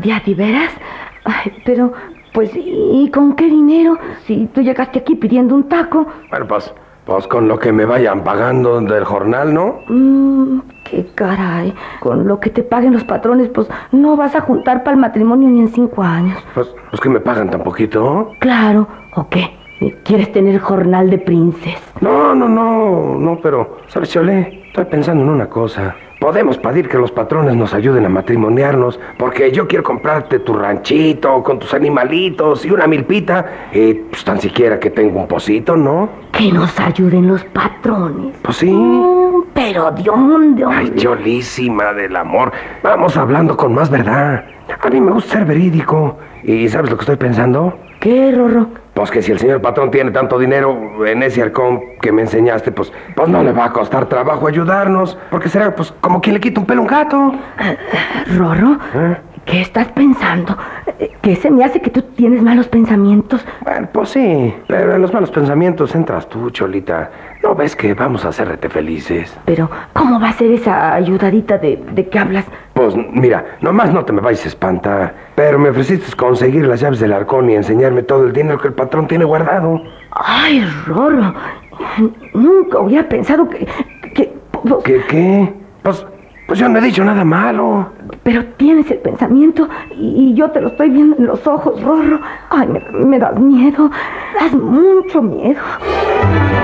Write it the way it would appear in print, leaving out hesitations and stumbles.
¿De a de veras? Ay, pero, pues, ¿y con qué dinero? Si tú llegaste aquí pidiendo un taco. Bueno, pues con lo que me vayan pagando del jornal, ¿no? Qué caray. Con lo que te paguen los patrones, pues, no vas a juntar para el matrimonio ni en 5 años. Pues que me pagan tan poquito. Claro. ¿O qué? ¿Quieres tener jornal de princes? No, pero, ¿sabes, Chole? Estoy pensando en una cosa. Podemos pedir que los patrones nos ayuden a matrimoniarnos, porque yo quiero comprarte tu ranchito con tus animalitos y una milpita, y pues tan siquiera que tengo un pocito, ¿no? Que nos ayuden los patrones. Pues sí. Pero ¿de dónde? Ay, Cholísima del amor. Vamos hablando con más verdad. A mí me gusta ser verídico. ¿Y sabes lo que estoy pensando? ¿Qué, Rorro? Pues que si el señor patrón tiene tanto dinero en ese halcón que me enseñaste, pues no le va a costar trabajo ayudarnos, porque será pues como quien le quita un pelo a un gato. Rorro, ¿qué estás pensando? ¿Qué se me hace que tú tienes malos pensamientos? Bueno, pues sí, pero en los malos pensamientos entras tú, Cholita. ¿No ves que vamos a hacerte felices? Pero, ¿cómo va a ser esa ayudadita de que hablas? Pues mira, nomás no te me vayas a espantar, pero me ofreciste conseguir las llaves del halcón y enseñarme todo el dinero que el patrón tiene guardado. Ay, Rorro, nunca hubiera pensado que... ¿Qué? Pues yo no he dicho nada malo. Pero tienes el pensamiento y yo te lo estoy viendo en los ojos, Rorro. Ay, me das miedo, das mucho miedo.